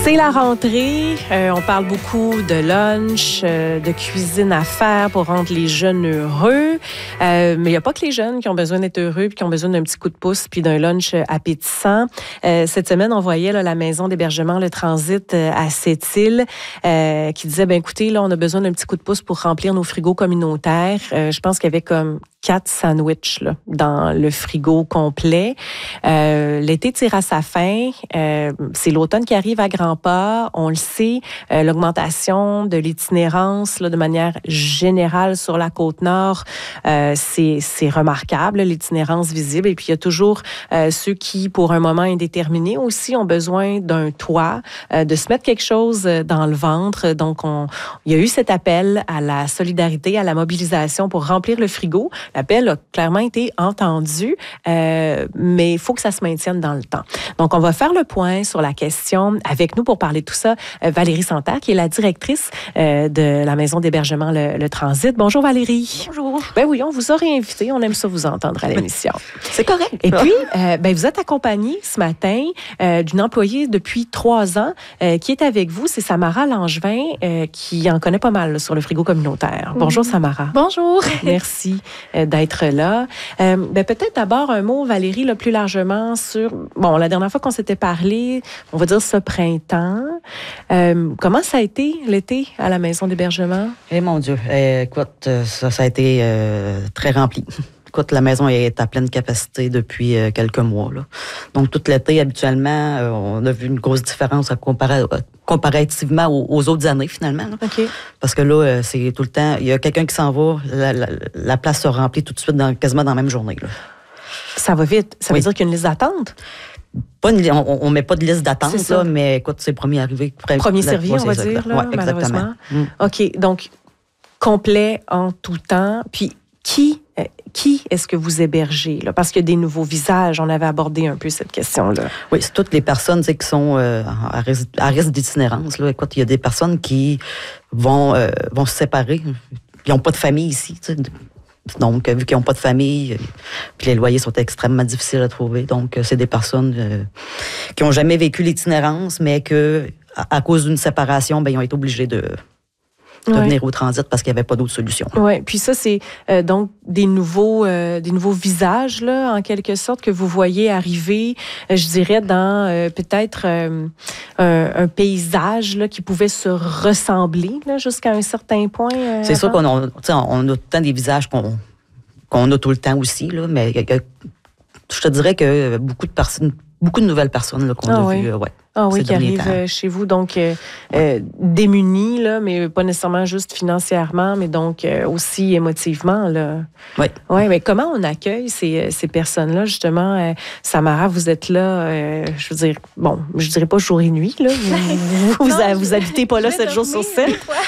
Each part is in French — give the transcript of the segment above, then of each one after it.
C'est la rentrée. On parle beaucoup de lunch, de cuisine à faire pour rendre les jeunes heureux. Mais il n'y a pas que les jeunes qui ont besoin d'être heureux puis qui ont besoin d'un petit coup de pouce puis d'un lunch appétissant. Cette semaine, on voyait la maison d'hébergement Le Transit à Sept-Îles qui disait, écoutez, là, on a besoin d'un petit coup de pouce pour remplir nos frigos communautaires. Je pense qu'il y avait comme 4 sandwichs là, dans le frigo complet. L'été tire à sa fin. C'est l'automne qui arrive à grands pas. On le sait, l'augmentation de l'itinérance là, de manière générale sur la Côte-Nord, c'est remarquable, l'itinérance visible. Et puis, il y a toujours ceux qui, pour un moment indéterminé aussi, ont besoin d'un toit, de se mettre quelque chose dans le ventre. Donc, il y a eu cet appel à la solidarité, à la mobilisation pour remplir le frigo. L'appel a clairement été entendu, mais il faut que ça se maintienne dans le temps. Donc, on va faire le point sur la question. Avec nous pour parler de tout ça, Valérie Santerre, qui est la directrice de la maison d'hébergement Le Transit. Bonjour Valérie. Bonjour. Ben oui, on vous aurait invité. On aime ça vous entendre à l'émission. C'est correct. Et puis, vous êtes accompagnée ce matin d'une employée depuis 3 ans qui est avec vous. C'est Samara Langevin qui en connaît pas mal là, sur le frigo communautaire. Bonjour Samara. Bonjour. Merci d'être là. Peut-être d'abord un mot, Valérie, là, plus largement sur... Bon, la dernière fois qu'on s'était parlé, on va dire ce printemps. Comment ça a été l'été à la maison d'hébergement? Eh mon Dieu, écoute, ça a été très rempli. Écoute, la maison est à pleine capacité depuis quelques mois. Là. Donc, tout l'été, habituellement, on a vu une grosse différence comparativement aux autres années, finalement. Là. OK. Parce que là, c'est tout le temps, il y a quelqu'un qui s'en va, la place se remplit tout de suite, quasiment dans la même journée. Là. Ça va vite. Ça veut dire qu'il y a une liste d'attente? On met pas de liste d'attente, là, mais écoute, c'est premier arrivé. Premier servi, on va dire, là, malheureusement. OK, donc, complet en tout temps. Puis, qui est-ce que vous hébergez? Là? Parce qu'il y a des nouveaux visages. On avait abordé un peu cette question-là. Oui, c'est toutes les personnes qui sont à risque d'itinérance. Là. Écoute, il y a des personnes qui vont se séparer. Ils n'ont pas de famille ici. Tu sais. Donc, vu qu'ils n'ont pas de famille, puis les loyers sont extrêmement difficiles à trouver. Donc, c'est des personnes qui n'ont jamais vécu l'itinérance, mais que à cause d'une séparation, ils ont été obligés de venir au transit parce qu'il n'y avait pas d'autre solution. Oui, puis ça, c'est donc des nouveaux visages, là, en quelque sorte, que vous voyez arriver, je dirais, dans peut-être un paysage là, qui pouvait se ressembler là, jusqu'à un certain point. C'est sûr qu'on a tout le temps des visages qu'on a tout le temps aussi, là, mais je te dirais que beaucoup de nouvelles personnes là, qu'on a vues. Ah oui, qui arrivent chez vous, donc démunis, là, mais pas nécessairement juste financièrement, mais donc aussi émotivement. Là. Oui. Oui, mais comment on accueille ces personnes-là, justement? Samara, vous êtes là, je veux dire, je dirais pas jour et nuit, là. Vous habitez pas là 7 jours sur 7,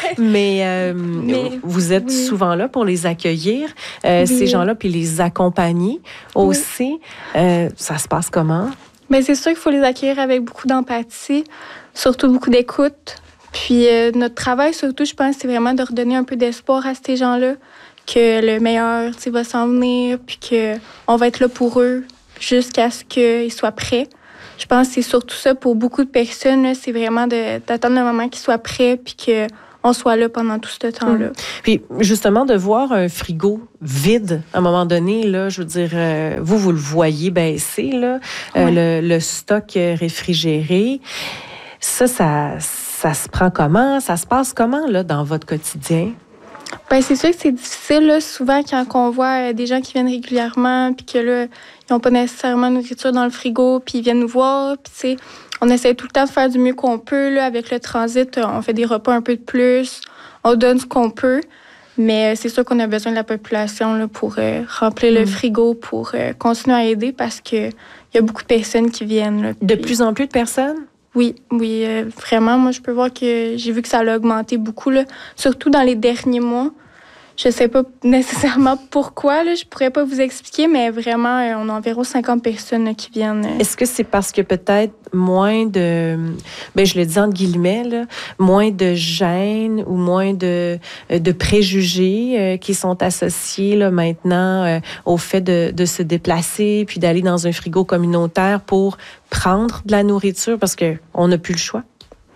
mais vous êtes souvent là pour les accueillir, ces gens-là, puis les accompagner aussi. Ça se passe comment? Mais c'est sûr qu'il faut les accueillir avec beaucoup d'empathie, surtout beaucoup d'écoute. Puis notre travail, surtout, je pense, c'est vraiment de redonner un peu d'espoir à ces gens-là, que le meilleur va s'en venir, puis qu'on va être là pour eux jusqu'à ce qu'ils soient prêts. Je pense que c'est surtout ça pour beaucoup de personnes, là, c'est vraiment d'attendre le moment qu'ils soient prêts, puis qu'on soit là pendant tout ce temps-là. Puis, justement, de voir un frigo vide, à un moment donné, là, je veux dire, vous le voyez baisser, là, le stock réfrigéré. Ça se prend comment? Ça se passe comment, là, dans votre quotidien? Bien, c'est sûr que c'est difficile, là, souvent, quand on voit des gens qui viennent régulièrement, puis que là, ils n'ont pas nécessairement de nourriture dans le frigo, puis ils viennent nous voir, puis tu sais, on essaie tout le temps de faire du mieux qu'on peut. Là. Avec le transit, on fait des repas un peu de plus. On donne ce qu'on peut. Mais c'est sûr qu'on a besoin de la population là, pour remplir le frigo, pour continuer à aider parce qu'il y a beaucoup de personnes qui viennent. Là, de plus en plus de personnes? Oui, vraiment. Moi, je peux voir que j'ai vu que ça a augmenté beaucoup, là, surtout dans les derniers mois. Je ne sais pas nécessairement pourquoi, là, je ne pourrais pas vous expliquer, mais vraiment, on a environ 50 personnes là, qui viennent. Est-ce que c'est parce que peut-être moins de, je le dis entre guillemets, là, moins de gêne ou moins de préjugés qui sont associés là, maintenant au fait de se déplacer puis d'aller dans un frigo communautaire pour prendre de la nourriture parce qu'on n'a plus le choix?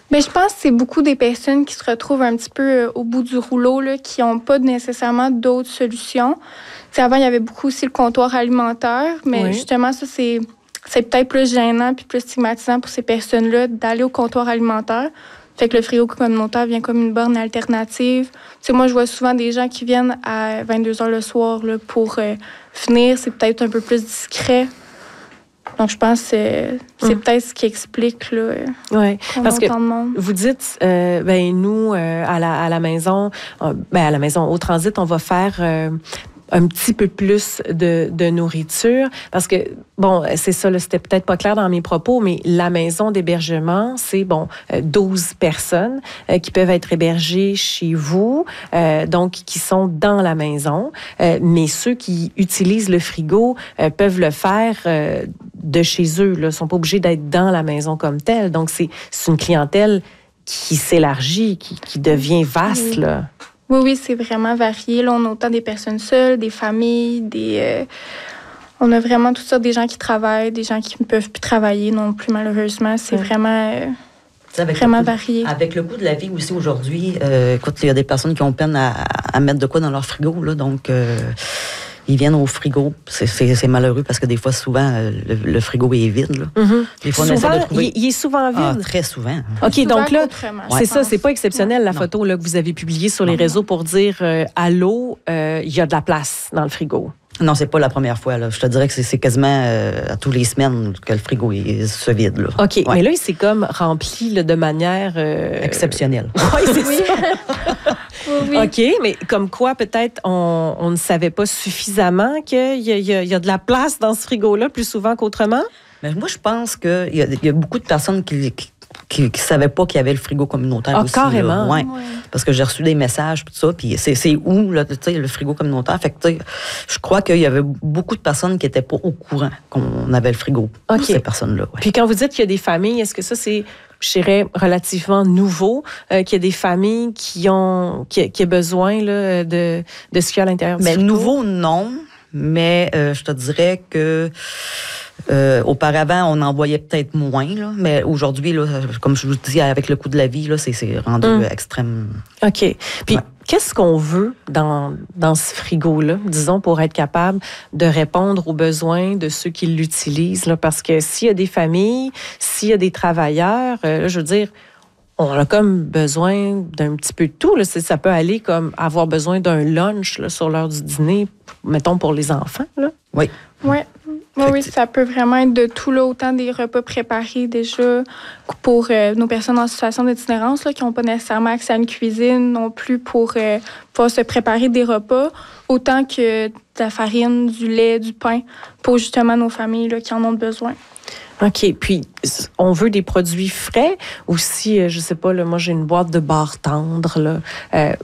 Mais je pense que c'est beaucoup des personnes qui se retrouvent un petit peu au bout du rouleau, là, qui n'ont pas nécessairement d'autres solutions. T'sais, avant, il y avait beaucoup aussi le comptoir alimentaire, mais justement, ça, c'est peut-être plus gênant puis plus stigmatisant pour ces personnes-là d'aller au comptoir alimentaire. Fait que le frigo communautaire vient comme une borne alternative. T'sais, moi, je vois souvent des gens qui viennent à 22h le soir là, pour finir. C'est peut-être un peu plus discret. Donc, je pense que c'est peut-être ce qui explique là, parce que autant de monde. Vous dites, nous, à la maison, au transit, on va faire un petit peu plus de nourriture. Parce que, c'est ça, là, c'était peut-être pas clair dans mes propos, mais la maison d'hébergement, c'est, 12 personnes qui peuvent être hébergées chez vous, donc qui sont dans la maison. Mais ceux qui utilisent le frigo peuvent le faire de chez eux. Ils ne sont pas obligés d'être dans la maison comme telle. Donc, c'est une clientèle qui s'élargit, qui devient vaste, là. Oui, c'est vraiment varié. Là, on a autant des personnes seules, des familles, on a vraiment tout ça, des gens qui travaillent, des gens qui ne peuvent plus travailler non plus, malheureusement. C'est vraiment varié. Avec le coût de la vie aussi aujourd'hui, écoute, il y a des personnes qui ont peine à mettre de quoi dans leur frigo, là, donc ils viennent au frigo. C'est malheureux parce que des fois, souvent, le frigo est vide. Là. Mm-hmm. Des fois, souvent, on essaie de trouver... il est souvent vide? Ah, très souvent. OK, donc là, c'est ça, pense. c'est pas exceptionnel, la photo là, que vous avez publiée sur les réseaux pour dire allô, il y a de la place dans le frigo. Non, c'est pas la première fois. Là. Je te dirais que c'est quasiment à tous les semaines que le frigo se vide. Là. OK, mais là, il s'est comme rempli là, de manière... exceptionnelle. Oui, c'est ça. Oui. OK, mais comme quoi, peut-être, on ne savait pas suffisamment qu'il y a de la place dans ce frigo-là, plus souvent qu'autrement? Mais moi, je pense qu'il y a beaucoup de personnes qui ne savaient pas qu'il y avait le frigo communautaire aussi. Carrément. Ouais. Parce que j'ai reçu des messages, tout ça, puis c'est où, là, le frigo communautaire? Fait que, je crois qu'il y avait beaucoup de personnes qui n'étaient pas au courant qu'on avait le frigo. OK. Ces personnes-là, ouais. Puis quand vous dites qu'il y a des familles, est-ce que ça, c'est, je dirais, relativement nouveau, qu'il y a des familles qui ont besoin là, de ce qu'il y a à l'intérieur du frigo? Nouveau, non. Mais je te dirais que auparavant, on en voyait peut-être moins, là, mais aujourd'hui, là, comme je vous dis, avec le coût de la vie, là, c'est rendu extrême. OK. Puis, qu'est-ce qu'on veut dans ce frigo-là, disons, pour être capable de répondre aux besoins de ceux qui l'utilisent? Là, parce que s'il y a des familles, s'il y a des travailleurs, là, je veux dire, on a comme besoin d'un petit peu de tout. Là. Ça peut aller comme avoir besoin d'un lunch là, sur l'heure du dîner, mettons, pour les enfants. Là. Oui. Oui, ça peut vraiment être de tout, là, autant des repas préparés déjà pour nos personnes en situation d'itinérance là, qui n'ont pas nécessairement accès à une cuisine non plus pour pouvoir se préparer des repas, autant que de la farine, du lait, du pain pour justement nos familles là, qui en ont besoin. OK. Puis, on veut des produits frais. Aussi, je sais pas, là, moi, j'ai une boîte de barres tendres, là.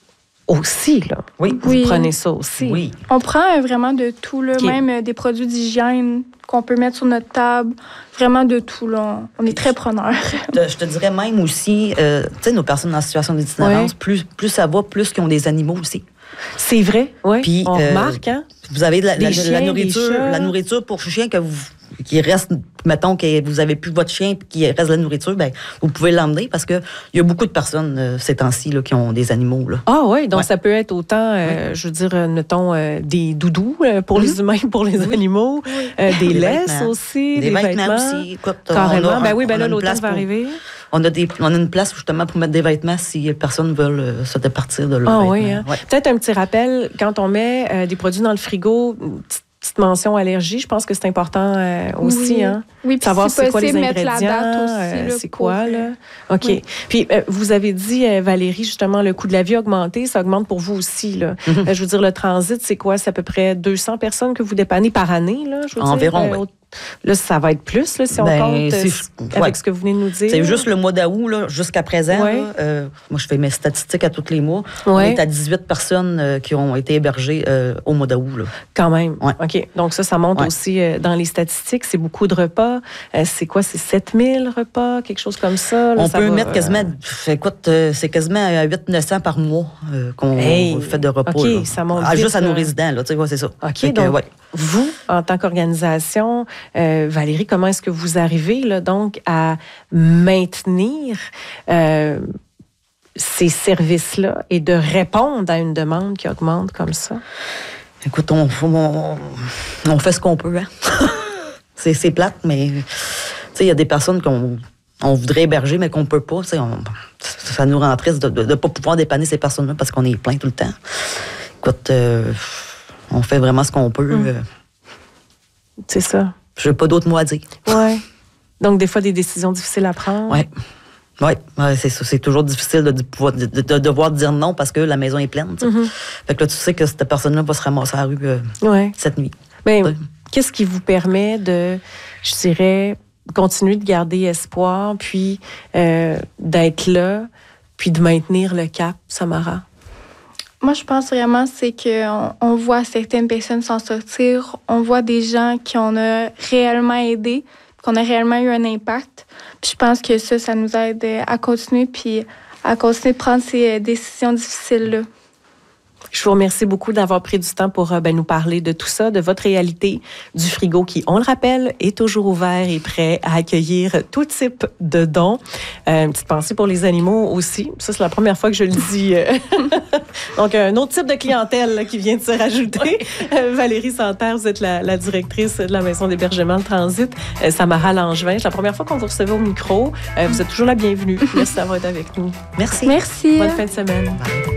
Aussi, là. Oui. Vous prenez ça aussi. Oui. On prend vraiment de tout, là, Okay. même des produits d'hygiène qu'on peut mettre sur notre table. Vraiment de tout, là. On est très preneurs. Je te dirais même aussi, tu sais, nos personnes en situation d'itinérance, plus ça va, plus qu'ils ont des animaux aussi. C'est vrai, oui. Puis, on remarque, hein? Vous avez de Des chiens, la nourriture pour chien qui reste, mettons que vous avez plus votre chien et qu'il reste de la nourriture, ben vous pouvez l'emmener parce que il y a beaucoup de personnes ces temps-ci là, qui ont des animaux. Là. Ah oui, donc ça peut être autant, je veux dire, mettons, des doudous pour les humains, pour les animaux, des laisses vêtements. aussi, des vêtements aussi. Écoute, carrément. Là, l'automne va arriver. On a une place justement pour mettre des vêtements si les personnes veulent se départir de leurs vêtements. Oui, hein? Peut-être un petit rappel, quand on met des produits dans le frigo, petite mention allergie, je pense que c'est important aussi, hein? Oui, puis savoir si c'est quoi les possible, mettre ingrédients, la date aussi, là, c'est quoi, là? OK. Oui. Puis, vous avez dit, Valérie, justement, le coût de la vie a augmenté, ça augmente pour vous aussi, là. Je veux dire, le transit, c'est quoi? C'est à peu près 200 personnes que vous dépannez par année, là? Je veux environ, dire, oui. Là, ça va être plus, là, si on compte avec ce que vous venez de nous dire. C'est juste le mois d'août, là, jusqu'à présent. Ouais. Là, moi, je fais mes statistiques à tous les mois. Ouais. On est à 18 personnes qui ont été hébergées au mois d'août. Là. Quand même. Ouais. OK. Donc, ça monte aussi dans les statistiques. C'est beaucoup de repas. C'est quoi? C'est 7000 repas? Quelque chose comme ça? Là, on ça peut va, mettre quasiment... Écoute, c'est quasiment 800-900 par mois qu'on fait de repas. OK, là. ça monte juste vite, à nos résidents, là. Tu sais, c'est ça. OK, donc, vous, en tant qu'organisation, Valérie, comment est-ce que vous arrivez là, donc à maintenir ces services-là et de répondre à une demande qui augmente comme ça? Écoute, on fait ce qu'on peut. Hein? c'est plate, mais il y a des personnes qu'on voudrait héberger, mais qu'on ne peut pas. Ça nous rend triste de ne pas pouvoir dépanner ces personnes-là parce qu'on est plein tout le temps. Écoute, on fait vraiment ce qu'on peut. C'est ça. Je n'ai pas d'autres mots à dire. Oui. Donc, des fois, des décisions difficiles à prendre. Oui. Oui, c'est ça. C'est toujours difficile de devoir dire non parce que la maison est pleine. Fait que là, tu sais que cette personne-là va se ramasser à la rue cette nuit. Ben, qu'est-ce qui vous permet de, je dirais, continuer de garder espoir, puis d'être là, puis de maintenir le cap, Samara? Moi, je pense vraiment c'est qu'on voit certaines personnes s'en sortir. On voit des gens qui on a réellement aidé, qu'on a réellement eu un impact. Puis je pense que ça nous aide à continuer, puis à continuer de prendre ces décisions difficiles-là. Je vous remercie beaucoup d'avoir pris du temps pour nous parler de tout ça, de votre réalité, du frigo qui, on le rappelle, est toujours ouvert et prêt à accueillir tout type de dons. Une petite pensée pour les animaux aussi. Ça, c'est la première fois que je le dis. Donc, un autre type de clientèle là, qui vient de se rajouter. Valérie Santerre, vous êtes la directrice de la Maison d'hébergement Le Transit. Samara Langevin, c'est la première fois qu'on vous recevait au micro. Vous êtes toujours la bienvenue. Merci d'avoir été avec nous. Merci. Merci. Bonne fin de semaine. Bye.